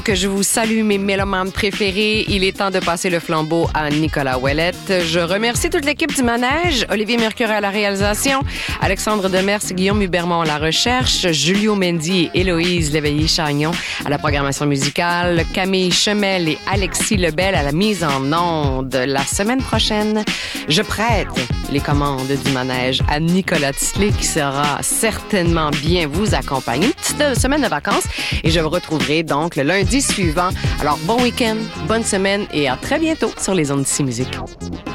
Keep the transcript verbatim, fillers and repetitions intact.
Que je vous salue, mes mélomanes préférés. Il est temps de passer le flambeau à Nicolas Ouellette. Je remercie toute l'équipe du Manège. Olivier Mercure à la réalisation, Alexandre Demers, Guillaume Hubermont à la recherche, Julio Mendy et Héloïse Léveillé-Chagnon à la programmation musicale, Camille Chemel et Alexis Lebel à la mise en onde. La semaine prochaine, je prête les commandes du Manège à Nicolas Tisley qui sera certainement bien vous accompagner. Une petite semaine de vacances et je vous retrouverai donc le lundi suivant. Alors, bon week-end, bonne semaine et à très bientôt sur les ondes d'ici musique.